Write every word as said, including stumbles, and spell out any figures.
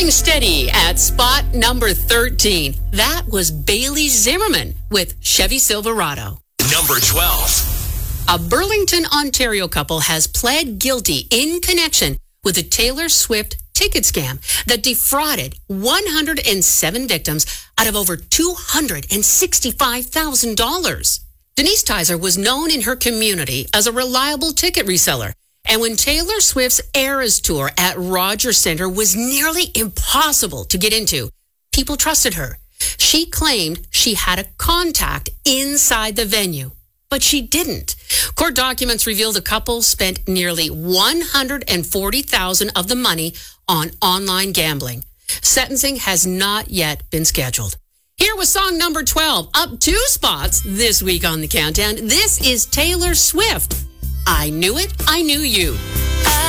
holding steady at spot number thirteen. That was Bailey Zimmerman with Chevy Silverado. Number twelve. A Burlington, Ontario couple has pled guilty in connection with a Taylor Swift ticket scam that defrauded one hundred seven victims out of over two hundred sixty-five thousand dollars. Denise Tizer was known in her community as a reliable ticket reseller. And when Taylor Swift's Eras Tour at Rogers Centre was nearly impossible to get into, people trusted her. She claimed she had a contact inside the venue, but she didn't. Court documents revealed the couple spent nearly one hundred forty thousand dollars of the money on online gambling. Sentencing has not yet been scheduled. Here was song number twelve, up two spots this week on the countdown. This is Taylor Swift. I Knew It, I Knew You.